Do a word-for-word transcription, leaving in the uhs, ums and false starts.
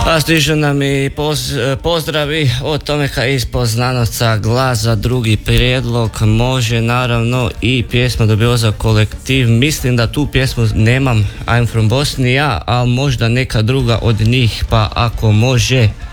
A stižu nam i poz, pozdravi od Tomeka iz Poznanovca, glas za drugi prijedlog, može naravno i pjesma dobio za kolektiv. Mislim da tu pjesmu nemam, I'm from Bosnia, ali možda neka druga od njih, pa ako može